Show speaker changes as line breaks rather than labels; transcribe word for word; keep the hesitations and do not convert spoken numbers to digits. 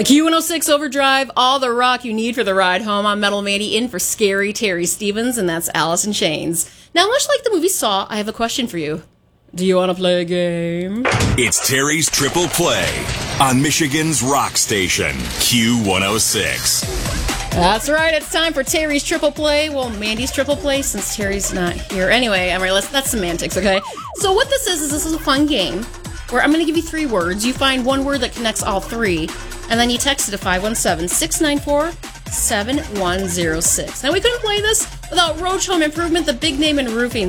Q one oh six Overdrive, all the rock you need for the ride home. I'm Metal Mandy, in for Scary Terry Stevens, and that's Alice in Chains. Now, much like the movie Saw, I have a question for you. Do you want to play a game?
It's Terry's Triple Play on Michigan's rock station, Q one oh six.
That's right, it's time for Terry's Triple Play. Well, Mandy's Triple Play, since Terry's not here. Anyway, I'm right, let's, that's semantics, okay? So what this is, is this is a fun game where I'm going to give you three words. You find one word that connects all three, and then you text it to five one seven, six nine four, seven one zero six. Now, we couldn't play this without Roach Home Improvement, the big name in roofing.